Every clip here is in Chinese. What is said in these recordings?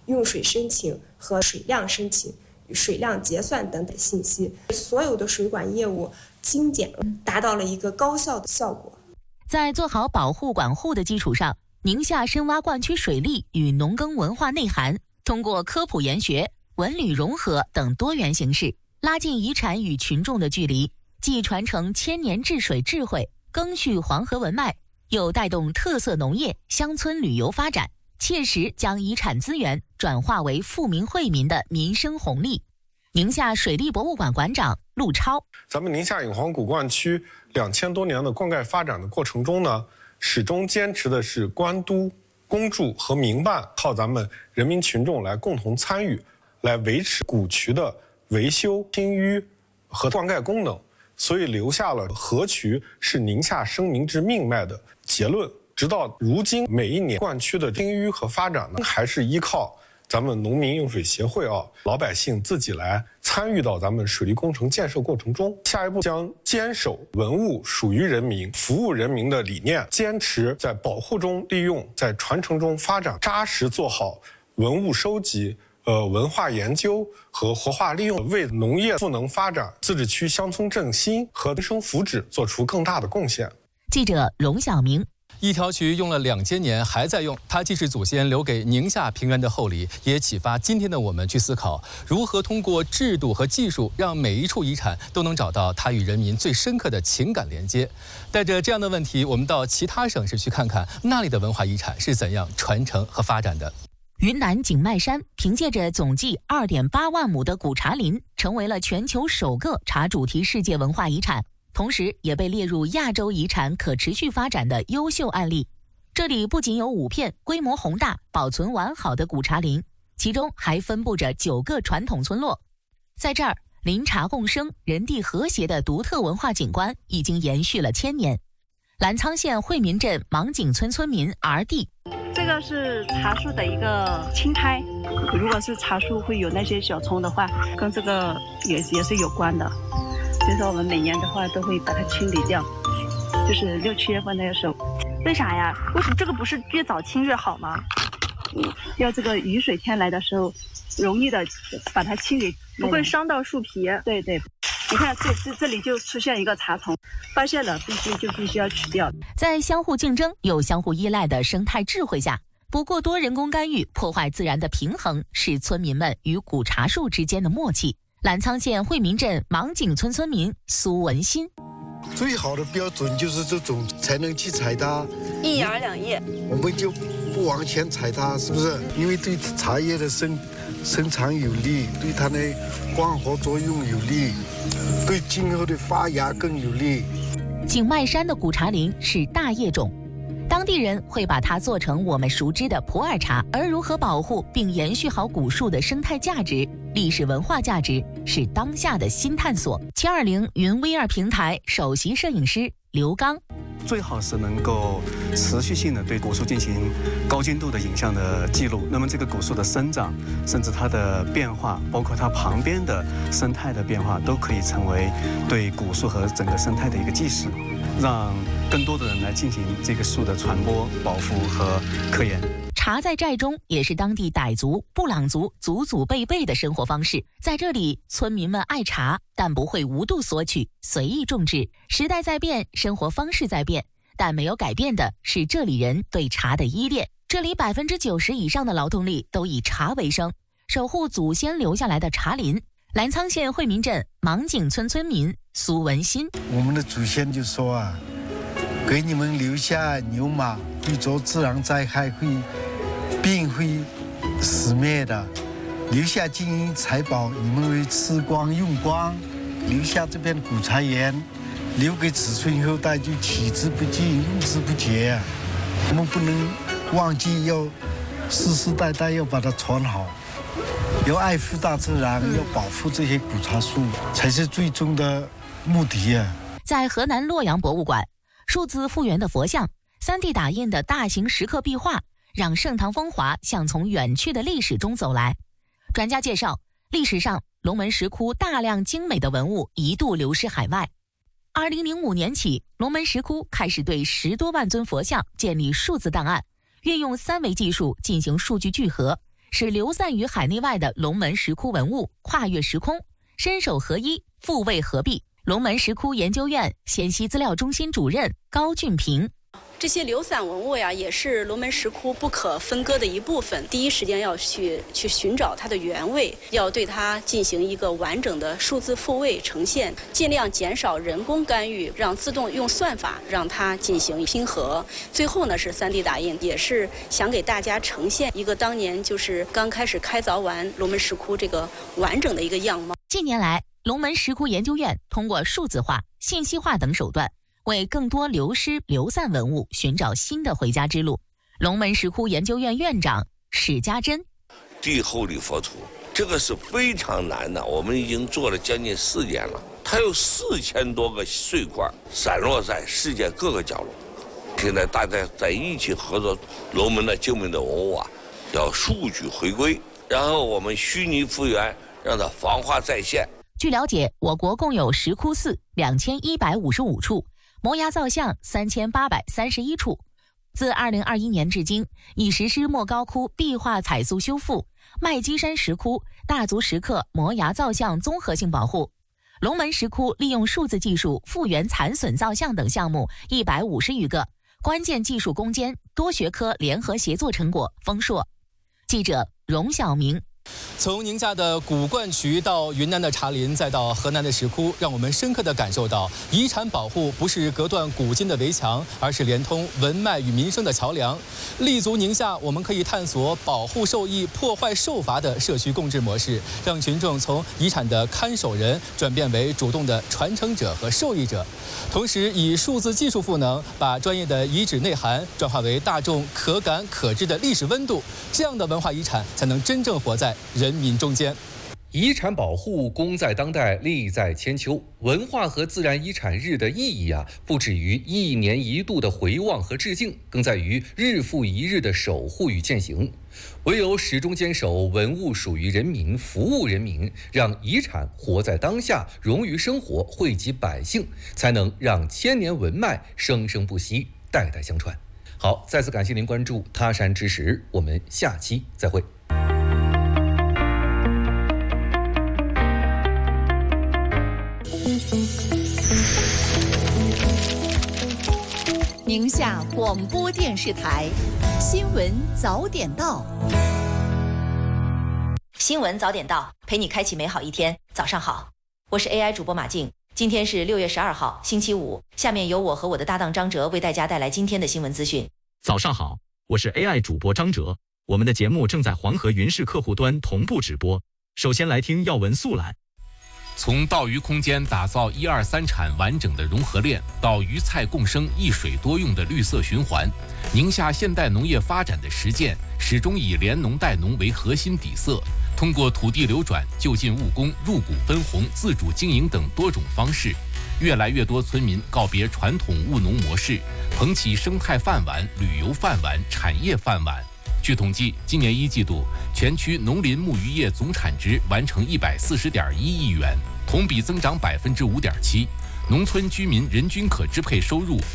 用水申请和水量申请、水量结算等等信息，所有的水管业务精简，达到了一个高效的效果。 在做好保护管护的基础上，宁夏深挖灌区水利与农耕文化内涵，通过科普研学、文旅融合等多元形式，拉近遗产与群众的距离，既传承千年治水智慧，赓续黄河文脉，又带动特色农业、乡村旅游发展，切实将遗产资源转化为富民惠民的民生红利。宁夏水利博物馆馆长陆超， 咱们宁夏引黄古灌区2000多年的灌溉发展的过程中呢，始终坚持的是官督、公助和民办靠咱们人民群众来共同参与，来维持古渠的维修、清淤和灌溉功能，所以留下了河渠是宁夏生民之命脉的结论。直到如今，每一年灌区的清淤和发展呢，还是依靠咱们农民用水协会老百姓自己来参与到咱们水利工程建设过程中。下一步将坚守文物属于人民、服务人民的理念，坚持在保护中利用，在传承中发展，扎实做好文物收集、文化研究和活化利用，为农业赋能发展、自治区乡村振兴和民生福祉做出更大的贡献。 记者荣晓明。 一条渠用了2000年还在用，它既是祖先留给宁夏平原的厚礼，也启发今天的我们去思考如何通过制度和技术，让每一处遗产都能找到它与人民最深刻的情感连接。带着这样的问题，我们到其他省市去看看那里的文化遗产是怎样传承和发展的。 云南景迈山凭借着总计2.8万亩的古茶林，成为了全球首个茶主题世界文化遗产，同时也被列入亚洲遗产可持续发展的优秀案例。这里不仅有5片规模宏大、保存完好的古茶林，其中还分布着9个传统村落。在这儿，林茶共生、人地和谐的独特文化景观已经延续了1000年。澜沧县惠民镇芒景村村民 R.D， 这个是茶树的一个青苔，如果是茶树会有那些小虫的话，跟这个也是有关的。所以说我们每年的话都会把它清理掉，就是6、7月份那个时候。 为啥呀？为什么这个不是越早清越好吗？ 要这个雨水天来的时候，容易的把它清理， 不会伤到树皮。 对对，你看这里就出现一个茶虫，发现了必须要取掉。 在相互竞争又相互依赖的生态智慧下，不过多人工干预破坏自然的平衡，是村民们与古茶树之间的默契。澜沧县惠民镇芒景村村民苏文新， 最好的标准就是这种才能去采它， 一芽2叶， 我们就不往前采它，是不是？因为对茶叶的生长有利，对它的光合作用有利，对今后的发芽更有利。 景迈山的古茶林是大叶种，当地人会把它做成我们熟知的普洱茶，而如何保护并延续好古树的生态价值、历史文化价值，是当下的新探索。720云 V2 平台首席摄影师刘刚， 最好是能够持续性的对古树进行高精度的影像的记录，那么这个古树的生长，甚至它的变化，包括它旁边的生态的变化，都可以成为对古树和整个生态的一个纪实，让更多的人来进行这个树的传播、保护和科研。 茶在寨中也是当地傣族、布朗族祖祖辈辈的生活方式。在这里，村民们爱茶，但不会无度索取，随意种植。时代在变，生活方式在变，但没有改变的是这里人对茶的依恋。这里90%以上的劳动力都以茶为生，守护祖先留下来的茶林。澜沧县惠民镇芒景村村民苏文新， 我们的祖先就说啊，给你们留下牛马，会遭自然灾害，病会死灭的，留下金银财宝，你们会吃光用光，留下这片古茶园，留给子孙后代，就取之不尽，用之不竭。我们不能忘记，要世世代代要把它传好，要爱护大自然，要保护这些古茶树，才是最终的目的啊。 在河南洛阳博物馆，数字复原的佛像、3D 打印的大型石刻壁画，让盛唐风华像从远去的历史中走来。专家介绍，历史上龙门石窟大量精美的文物一度流失海外。2005年起，龙门石窟开始对10多万尊佛像建立数字档案，运用3维技术进行数据聚合， 是流散于海内外的龙门石窟文物跨越时空，身手合一，复位合璧。龙门石窟研究院贤溪资料中心主任高俊平。 这些流散文物呀，也是龙门石窟不可分割的一部分。第一时间要去寻找它的原位，要对它进行一个完整的数字复位呈现，尽量减少人工干预，让自动用算法让它进行拼合。最后呢是3D 打印，也是想给大家呈现一个当年就是刚开始开凿完龙门石窟这个完整的一个样貌。 近年来，龙门石窟研究院通过数字化、信息化等手段，为更多流失流散文物寻找新的回家之路。龙门石窟研究院院长史家珍： 地后里佛图，这个是非常难的，我们已经做了将近4年了。它有4000多个碎块，散落在世界各个角落。现在大家在一起合作，龙门的救命的文物啊，要数据回归，然后我们虚拟复原，让它防化再现。 据了解，我国共有石窟寺2155处，摩崖造像3831处。自2021年至今，已实施莫高窟壁画彩塑修复、麦积山石窟大足石刻摩崖造像综合性保护。龙门石窟利用数字技术复原残损造像等项目150余个，关键技术攻坚，多学科联合协作成果丰硕。记者荣晓明。 从宁夏的古观渠到云南的茶林，再到河南的石窟，让我们深刻地感受到，遗产保护不是隔断古今的围墙，而是连通文脉与民生的桥梁。立足宁夏，我们可以探索保护受益、破坏受罚的社区共治模式，让群众从遗产的看守人转变为主动的传承者和受益者。同时，以数字技术赋能，把专业的遗址内涵转化为大众可感可知的历史温度，这样的文化遗产才能真正活在人民中间。 遗产保护功在当代，利在千秋。文化和自然遗产日的意义不止于1年1度的回望和致敬，更在于日复一日的守护与践行。唯有始终坚守文物属于人民、服务人民，让遗产活在当下、融于生活、惠及百姓，才能让千年文脉生生不息、代代相传。好，再次感谢您关注他山之石，我们下期再会。 宁夏广播电视台新闻早点到。 新闻早点到，陪你开启美好一天。早上好，我是 AI 主播马静。今天是6月12号，星期五。下面由我和我的搭档张哲为大家带来今天的新闻资讯。 早上好，我是 AI 主播张哲。我们的节目正在黄河云视客户端同步直播。首先来听要闻速览。 从稻鱼空间打造1、2、3产完整的融合链，到鱼菜共生、一水多用的绿色循环，宁夏现代农业发展的实践始终以连农带农为核心底色，通过土地流转、就近务工、入股分红、自主经营等多种方式，越来越多村民告别传统务农模式，捧起生态饭碗、旅游饭碗、产业饭碗。据统计，今年1季度，全区农林牧渔业总产值完成140.1亿元，同比增长5.7%。农村居民人均可支配收入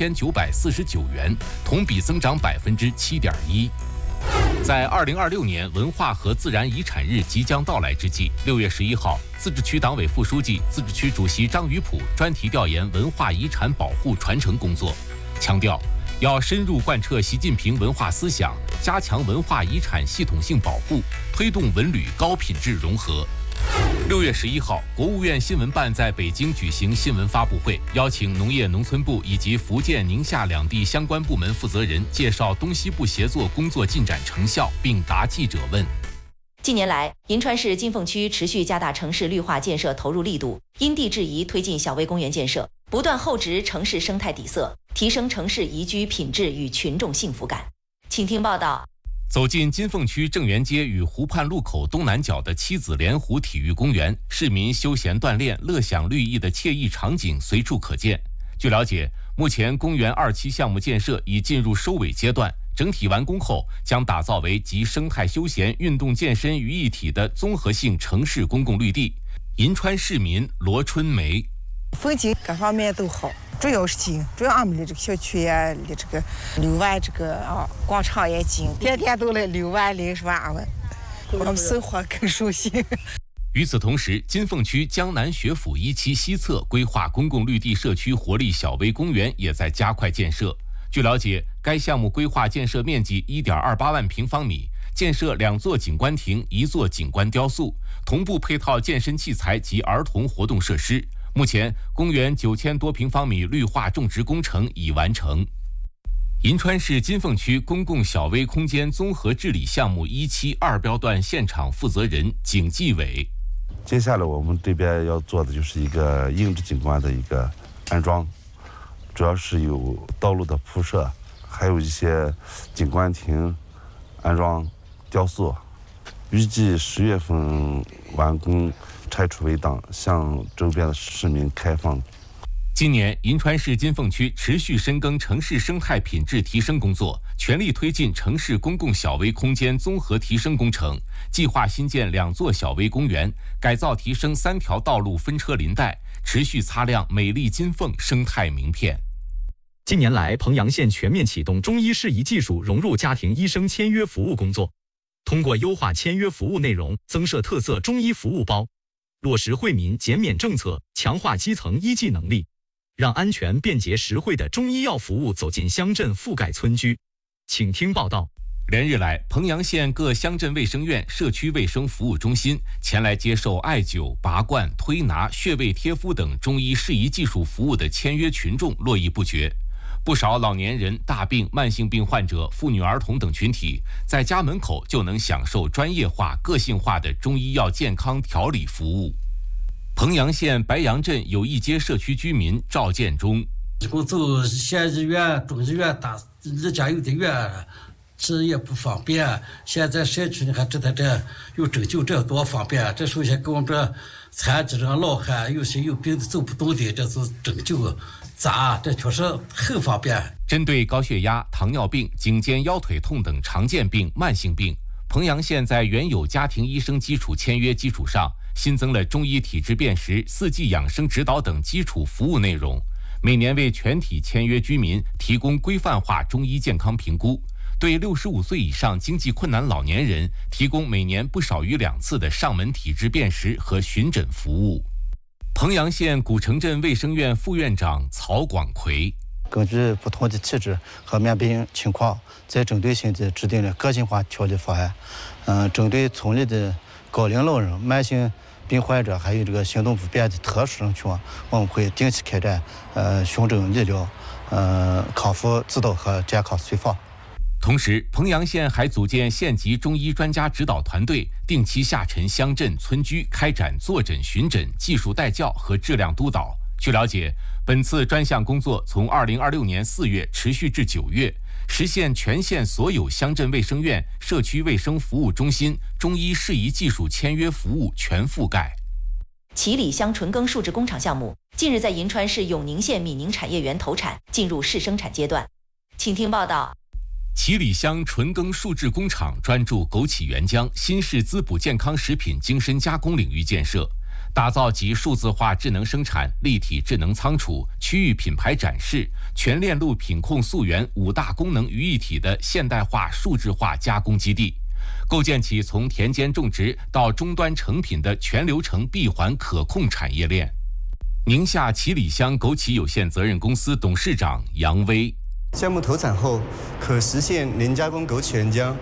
4949元，同比增长7.1%。在2026年文化和自然遗产日即将到来之际，6月11号，自治区党委副书记、自治区主席张宇普专题调研文化遗产保护传承工作，强调要深入贯彻习近平文化思想，加强文化遗产系统性保护，推动文旅高品质融合。6月11号，国务院新闻办在北京举行新闻发布会，邀请农业农村部以及福建、宁夏两地相关部门负责人介绍东西部协作工作进展成效，并答记者问。 近年来，银川市金凤区持续加大城市绿化建设投入力度，因地制宜推进小微公园建设，不断厚植城市生态底色，提升城市宜居品质与群众幸福感。请听报道。 走进金凤区正源街与湖畔路口东南角的妻子莲湖体育公园，市民休闲锻炼、乐享绿意的惬意场景随处可见。据了解，目前公园2期项目建设已进入收尾阶段，整体完工后将打造为集生态休闲、运动健身于一体的综合性城市公共绿地。银川市民罗春梅： 风景各方面都好，主要是近，主要俺们的这个小区呀，离这个遛弯这个广场也近，天天都来遛弯领是吧？俺们我们生活更舒心。 与此同时，金凤区江南学府一期西侧规划公共绿地社区活力小微公园也在加快建设。据了解，该项目规划建设面积1.28万平方米，建设2座景观亭、1座景观雕塑，同步配套健身器材及儿童活动设施。目前，公园9000多平方米绿化种植工程已完成。银川市金凤区公共小微空间综合治理项目1期2标段现场负责人景继伟。 接下来我们这边要做的就是一个硬质景观的一个安装，主要是有道路的铺设，还有一些景观亭安装雕塑，预计10月份完工，拆除围挡，向周边的市民开放。 今年，银川市金凤区持续深耕城市生态品质提升工作，全力推进城市公共小微空间综合提升工程，计划新建2座小微公园，改造提升3条道路分车林带，持续擦亮美丽金凤生态名片。 近年来，彭阳县全面启动中医适宜技术融入家庭医生签约服务工作，通过优化签约服务内容，增设特色中医服务包，落实惠民减免政策，强化基层医技能力，让安全、便捷、实惠的中医药服务走进乡镇，覆盖村居。请听报道。 连日来，彭阳县各乡镇卫生院、社区卫生服务中心前来接受艾灸、拔罐、推拿、穴位贴敷等中医适宜技术服务的签约群众络绎不绝。不少老年人、大病、慢性病患者、妇女儿童等群体，在家门口就能享受专业化、个性化的中医药健康调理服务。彭阳县白杨镇友谊街社区居民赵建忠： 这个走县医院、中医院大，人家有的远，这也不方便。现在社区你看这有针灸，这多方便。这首先给我们这残疾人、老汉，有些有病的走不动的，这是针灸。这确实很方便。 针对高血压、糖尿病、颈肩腰腿痛等常见病、慢性病，彭阳县在原有家庭医生基础签约基础上，新增了中医体质辨识、4季养生指导等基础服务内容，每年为全体签约居民提供规范化中医健康评估，对65岁以上经济困难老年人提供每年不少于2次的上门体质辨识和巡诊服务。彭阳县古城镇卫生院副院长曹广奎： 根据不同的体质和慢病情况，在针对性地制定了个性化调理方案。针对村里的高龄老人、慢性病患者，还有这个行动不便的特殊人群，我们会定期开展巡诊理疗、康复指导和健康随访。 同时，彭阳县还组建县级中医专家指导团队，定期下沉乡镇村居，开展坐诊巡诊、技术带教和质量督导。据了解，本次专项工作从2026年4月持续至9月，实现全县所有乡镇卫生院、社区卫生服务中心中医适宜技术签约服务全覆盖。 七里乡纯耕树脂工厂项目近日在银川市永宁县米宁产业园投产，进入试生产阶段。请听报道。 七里乡纯耕树脂工厂专注枸杞原浆、新式滋补健康食品精深加工领域建设，打造集数字化智能生产、立体智能仓储、区域品牌展示、全链路品控溯源5大功能于一体的现代化数字化加工基地，构建起从田间种植到终端成品的全流程闭环可控产业链。宁夏七里乡枸杞有限责任公司董事长杨威： 项目投产后，可实现年加工枸杞原浆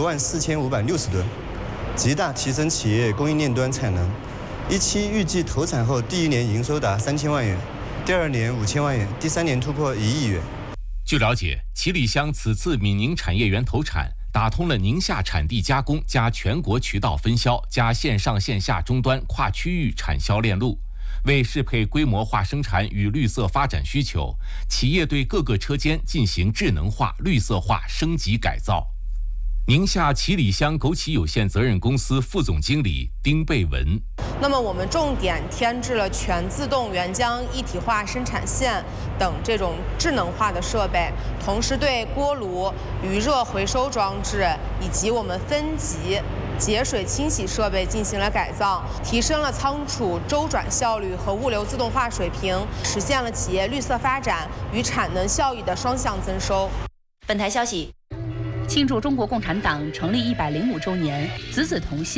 14560吨，极大提升企业供应链端产能。一期预计投产后第1年营收达3000万元，第2年5000万元，第3年突破1亿元。 据了解，七里乡此次米宁产业园投产，打通了宁夏产地加工加全国渠道分销加线上线下终端跨区域产销链路。为适配规模化生产与绿色发展需求，企业对各个车间进行智能化、绿色化升级改造。宁夏七里乡枸杞有限责任公司副总经理丁贝文： 那么我们重点添置了全自动原浆一体化生产线等这种智能化的设备，同时对锅炉、余热回收装置以及我们分级节水清洗设备进行了改造，提升了仓储周转效率和物流自动化水平，实现了企业绿色发展与产能效益的双向增收。 本台消息， 庆祝中国共产党成立105周年，子子同心。